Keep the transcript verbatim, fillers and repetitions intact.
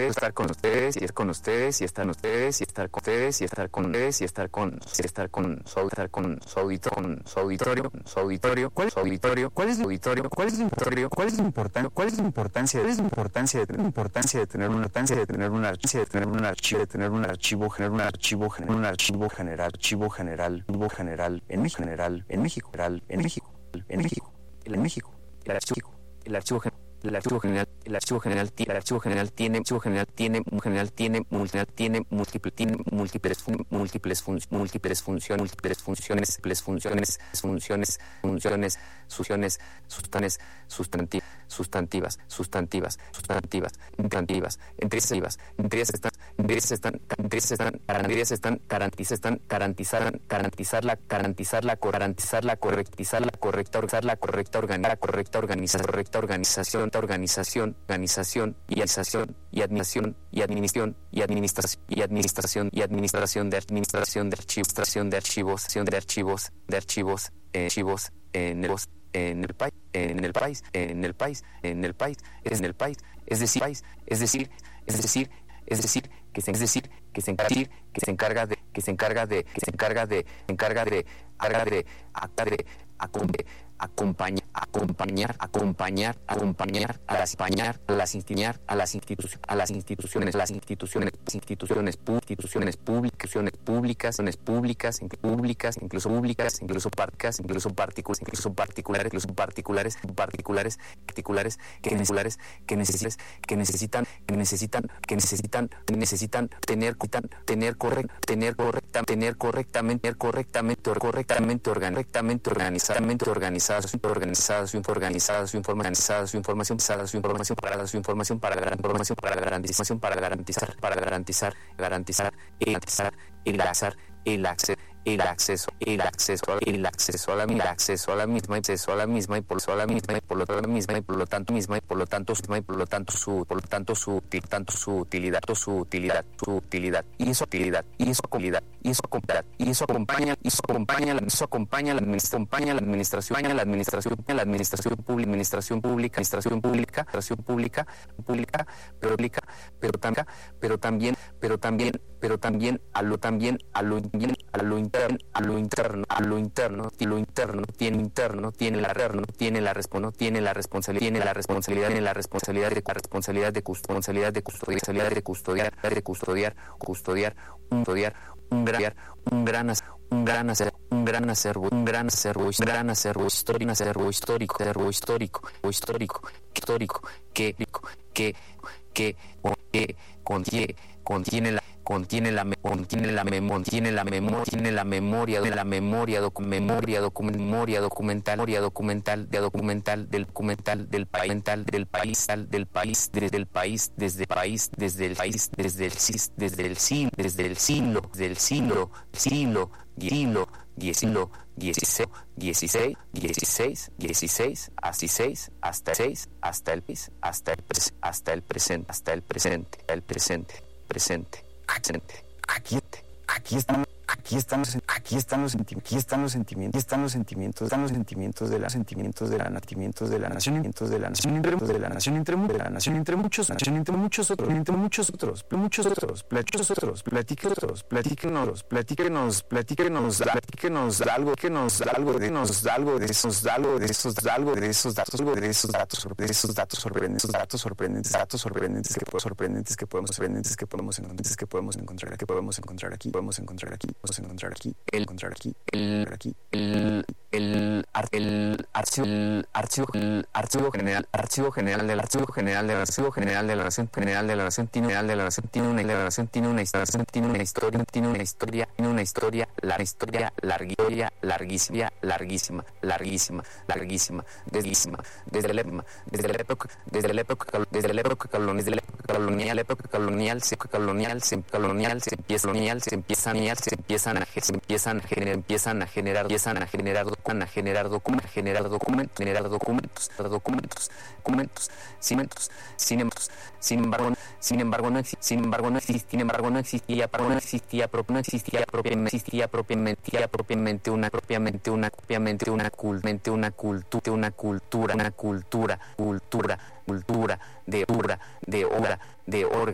ustedes, estar con ustedes y estar con ustedes y estar con ustedes y estar con ustedes y estar con ustedes y estar con estar con su estar con su auditorio, con su auditorio, su auditorio, ¿cuál es su auditorio? ¿Cuál es el auditorio? ¿Cuál es el auditorio? ¿Cuál es lo importante? ¿Cuál es la importancia? ¿Cuál es la importancia de tener importancia de tener una importancia de tener un archivo, de tener un archivo, de tener un archivo, generar un archivo, generar un archivo general, archivo general, archivo general en México, general en México, general en México, en México, en México, el archivo, el archivo general. El archivo general, el archivo general, el archivo general tiene, archivo general tiene, general tiene, general tiene múltiples, tiene múltiples, múltiples, múltiples funciones, múltiples funciones, múltiples funciones, funciones, funciones, funciones, sustanes, sustantivas, sustantivas, sustantivas, sustantivas, sustantivas, entre ellas, entre ellas están, entre ellas están, entre ellas están, entre ellas están, garantizar, están, garantizar, garantizar la, garantizar la, garantizar la, correctizar la correcta, la correcta, organizar la correcta organización, correcta organización, organización, organización y administración y administración y administración y administración y administración y administración de administración de archivos, administración de archivos, de archivos, de archivos, archivos en el en el país, en el país, en el país, en el país, es en el país, es decir, país, es decir, es decir, es decir, que se es decir, que se encarga que se encarga de que se encarga de que se encarga de encarga de encarga de actar de acompañar, acompañar, acompañar, acompañar, a las acompañar, a las instituciones, a las instituciones, a las instituciones, las instituciones, instituciones, instituciones públicas, públicas, públicas, públicas, incluso públicas, incluso particulares, incluso particulares, incluso particulares, incluso particulares, particulares, particulares, que necesitares, que necesitan, que necesitan, que necesitan, que necesitan, necesitan tener, tener correcta, tener correcta, tener correctamente, correctamente, correctamente, correctamente organizadamente organizada su organizada su organizada su información su información su información para su información para la información para garantización para garantizar para garantizar garantizar garantizar el azar el acceso el acceso el acceso el acceso a la misma acceso a la misma acceso a la misma y por eso a la misma y por lo tanto misma y por lo tanto misma y por lo tanto misma y por lo tanto su por lo tanto su tanto su utilidad su utilidad su utilidad y su utilidad y su utilidad y su utilidad y eso acompaña y eso acompaña la eso acompaña la acompaña la administración la administración la administración pública administración pública administración pública administración pública pública pero pública pero también pero también pero también pero también a lo también a lo a lo interno a lo interno a lo interno y lo interno tiene interno tiene la tiene la no tiene la responsabilidad tiene la responsabilidad tiene la responsabilidad de la responsabilidad de responsabilidad de custodiar de custodiar de custodiar custodiar un custodiar un gran un gran un gran acervo un gran acervo un gran acervo un gran acervo histórico acervo histórico acervo histórico o histórico histórico que que que que contiene contiene la contiene la contiene la memoria contiene la memoria tiene la memoria de la memoria docu, memoria document, memoria documental memoria documental de documental del documental del país del país del país desde el país desde el país desde el país desde el desde el siglo desde el siglo del siglo siglo siglo siglo dieciséis dieciséis dieciséis dieciséis hasta seis hasta seis hasta el hasta el hasta el presente hasta el presente el presente presente presente aquí aquí están aquí están los aquí están los aquí están los sentimientos aquí están los sentimientos están los sentimientos de los sentimientos de la sentimientos de la nación sentimientos de la nación entre de la nación entre de la nación entre muchos nación entre muchos otros entre muchos otros muchos otros muchos otros platíquenos platíquenos platíquenos platíquenos platíquenos algo que nos algo de nos algo de esos algo de esos algo de esos datos algo de esos datos de esos datos sorprendentes datos sorprendentes datos sorprendentes que podemos sorprendentes que podemos sorprendentes que podemos encontrar que podemos encontrar que podemos encontrar aquí podemos encontrar aquí podemos encontrar aquí el encontrar aquí el aquí el el el archivo el archivo el archivo general archivo general del archivo general del archivo general de la nación general de la nación tiene general de la nación tiene una la nación tiene una historia tiene una historia tiene una historia tiene una historia la historia larguísima larguísima larguísima larguísima larguísima larguísima desde la época desde la época desde la época desde la época colonial desde la época colonial época colonial se colonial se colonial se empieza colonial se empieza se empiezan a se empiezan a generar empiezan a generar empiezan a generar a generar documentos generar documentos generar documentos documentos documentos cimentos cimentos sin embargo sin embargo no existe sin embargo no existe sin embargo no existía no existía no existía propiamente existía propiamente propiamente una propiamente una propiamente una culmente una cultura una cultura una cultura cultura cultura de obra de obra de orga